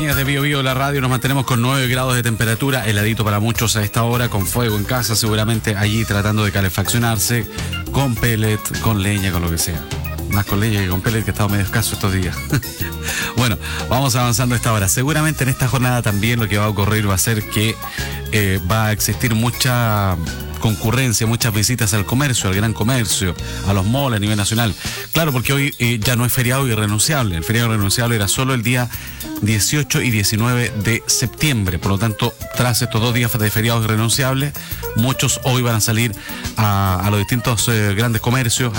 compañías de Bio Bio, la radio, nos mantenemos con 9 grados de temperatura, heladito para muchos a esta hora, con fuego en casa, seguramente allí tratando de calefaccionarse, con pellet, con leña, con lo que sea. Más con leña que con pellet, que he estado medio escaso estos días. Bueno, vamos avanzando a esta hora. Seguramente en esta jornada también lo que va a ocurrir va a ser que va a existir mucha concurrencia, muchas visitas al comercio, al gran comercio, a los malls a nivel nacional. Claro, porque hoy ya no es feriado irrenunciable. El feriado irrenunciable era solo el día 18 y 19 de septiembre. Por lo tanto, tras estos 2 días de feriados irrenunciables, muchos hoy van a salir a los distintos grandes comercios,